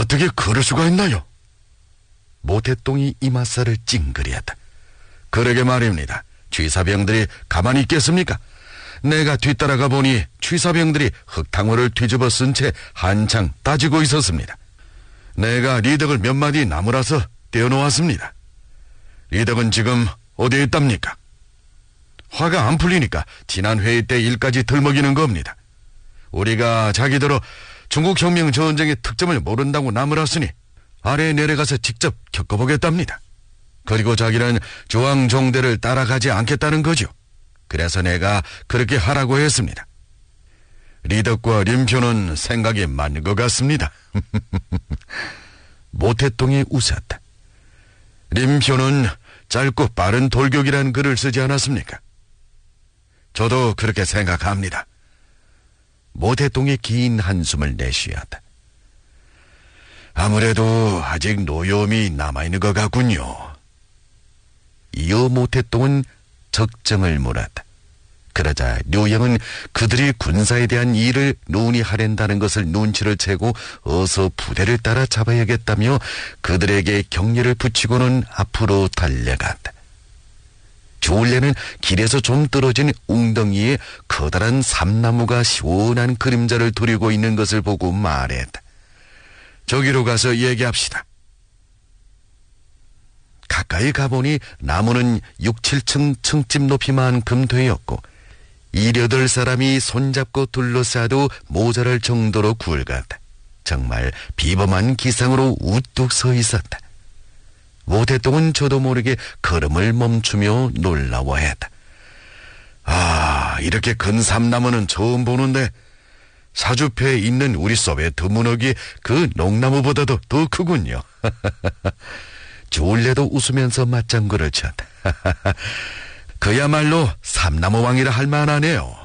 어떻게 그럴 수가 있나요? 모태똥이 이맛살을 찡그리었다. 그러게 말입니다. 취사병들이 가만히 있겠습니까? 내가 뒤따라가 보니 취사병들이 흙탕물을 뒤집어 쓴 채 한창 따지고 있었습니다. 내가 리덕을 몇 마디 나무라서 떼어놓았습니다. 리덕은 지금 어디에 있답니까? 화가 안 풀리니까 지난 회의 때 일까지 들먹이는 겁니다. 우리가 자기더러 중국혁명 전쟁의 특점을 모른다고 나무랐으니 아래에 내려가서 직접 겪어보겠답니다. 그리고 자기는 조왕종대를 따라가지 않겠다는 거죠. 그래서 내가 그렇게 하라고 했습니다. 리덕과 림표는 생각이 맞는 것 같습니다. 모태똥이 웃었다. 림표는 짧고 빠른 돌격이라는 글을 쓰지 않았습니까? 저도 그렇게 생각합니다. 모태똥이 긴 한숨을 내쉬었다. 아무래도 아직 노여움이 남아있는 것 같군요. 이어 모태똥은 적정을 물었다. 그러자 료영은 그들이 군사에 대한 일을 논의하랜다는 것을 눈치를 채고 어서 부대를 따라 잡아야겠다며 그들에게 격려를 붙이고는 앞으로 달려갔다. 조울레는 길에서 좀 떨어진 웅덩이에 커다란 삼나무가 시원한 그림자를 두르고 있는 것을 보고 말했다. 저기로 가서 얘기합시다. 가까이 가보니 나무는 6, 7층 층집 높이만큼 되었고 7, 8사람이 손잡고 둘러싸도 모자랄 정도로 굵었다. 정말 비범한 기상으로 우뚝 서 있었다. 모태똥은 저도 모르게 걸음을 멈추며 놀라워했다. 아, 이렇게 큰 삼나무는 처음 보는데 사주패에 있는 우리 소베트 문어기 그 농나무보다도 더 크군요. 조울레도 웃으면서 맞장구를 쳤다. 그야말로 삼나무왕이라 할 만하네요.